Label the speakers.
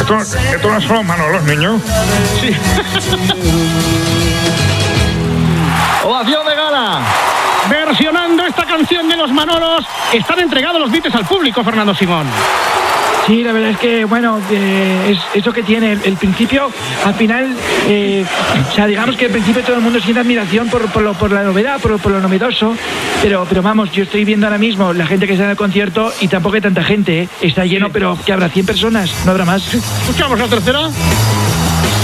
Speaker 1: Esto no son Manolos, niño.
Speaker 2: Sí. Ovación de gala. Versionando esta canción de los Manolos, están entregados los Beatles al público, Fernando Simón.
Speaker 3: Sí, la verdad es que, bueno, es eso que tiene el principio, al final, o sea, digamos que al principio todo el mundo siente admiración por la novedad, por lo novedoso, pero vamos, yo estoy viendo ahora mismo la gente que está en el concierto y tampoco hay tanta gente, ¿eh? Está lleno, pero que habrá 100 personas, no habrá más.
Speaker 2: Escuchamos la tercera.